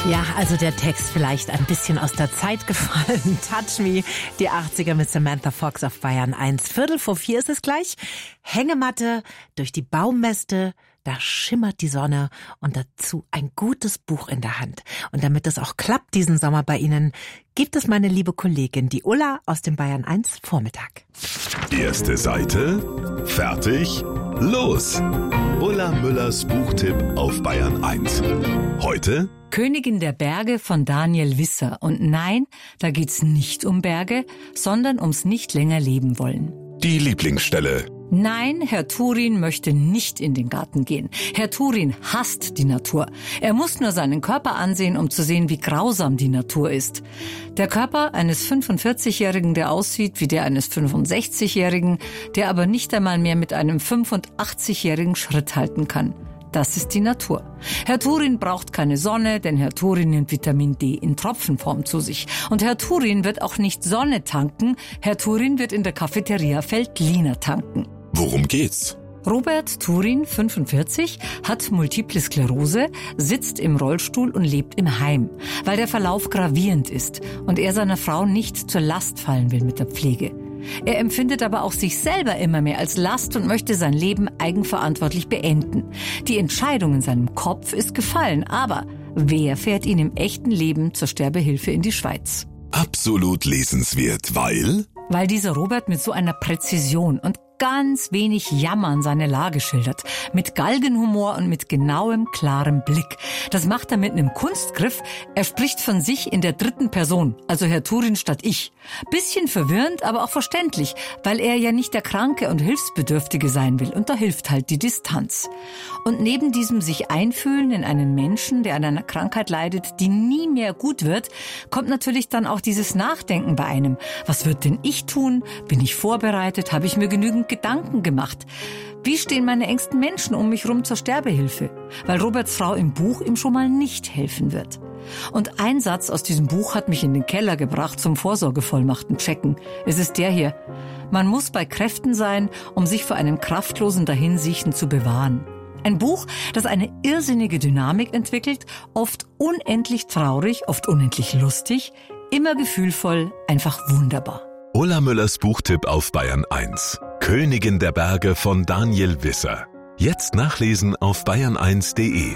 Ja, also der Text vielleicht ein bisschen aus der Zeit gefallen. Touch Me, die 80er mit Samantha Fox auf Bayern 1. 3:45 ist es gleich. Hängematte durch die Baumäste, da schimmert die Sonne und dazu ein gutes Buch in der Hand. Und damit es auch klappt diesen Sommer bei Ihnen, gibt es meine liebe Kollegin, die Ulla aus dem Bayern 1 Vormittag. Erste Seite, fertig, los! Ulla Müllers Buchtipp auf Bayern 1. Heute Königin der Berge von Daniel Visser. Und nein, da geht's nicht um Berge, sondern ums nicht länger leben wollen. die Lieblingsstelle. Nein, Herr Turin möchte nicht in den Garten gehen. Herr Turin hasst die Natur. Er muss nur seinen Körper ansehen, um zu sehen, wie grausam die Natur ist. Der Körper eines 45-Jährigen, der aussieht wie der eines 65-Jährigen, der aber nicht einmal mehr mit einem 85-Jährigen Schritt halten kann. Das ist die Natur. Herr Turin braucht keine Sonne, denn Herr Turin nimmt Vitamin D in Tropfenform zu sich. Und Herr Turin wird auch nicht Sonne tanken, Herr Turin wird in der Cafeteria Veltliner tanken. Worum geht's? Robert Turin, 45, hat Multiple Sklerose, sitzt im Rollstuhl und lebt im Heim, weil der Verlauf gravierend ist und er seiner Frau nicht zur Last fallen will mit der Pflege. Er empfindet aber auch sich selber immer mehr als Last und möchte sein Leben eigenverantwortlich beenden. Die Entscheidung in seinem Kopf ist gefallen, aber wer fährt ihn im echten Leben zur Sterbehilfe in die Schweiz? Absolut lesenswert, weil? Weil dieser Robert mit so einer Präzision und ganz wenig Jammern seine Lage schildert. Mit Galgenhumor und mit genauem, klarem Blick. Das macht er mit einem Kunstgriff. Er spricht von sich in der dritten Person, also Herr Turin statt ich. Bisschen verwirrend, aber auch verständlich, weil er ja nicht der Kranke und Hilfsbedürftige sein will. Und da hilft halt die Distanz. Und neben diesem sich einfühlen in einen Menschen, der an einer Krankheit leidet, die nie mehr gut wird, kommt natürlich dann auch dieses Nachdenken bei einem. Was wird denn ich tun? Bin ich vorbereitet? Habe ich mir genügend Gedanken gemacht? Wie stehen meine engsten Menschen um mich rum zur Sterbehilfe? Weil Roberts Frau im Buch ihm schon mal nicht helfen wird. Und ein Satz aus diesem Buch hat mich in den Keller gebracht zum Vorsorgevollmachten checken. Es ist der hier. Man muss bei Kräften sein, um sich vor einem kraftlosen Dahinsiechen zu bewahren. Ein Buch, das eine irrsinnige Dynamik entwickelt, oft unendlich traurig, oft unendlich lustig, immer gefühlvoll, einfach wunderbar. Ulla Müllers Buchtipp auf Bayern 1. Königin der Berge von Daniel Visser. Jetzt nachlesen auf bayern1.de.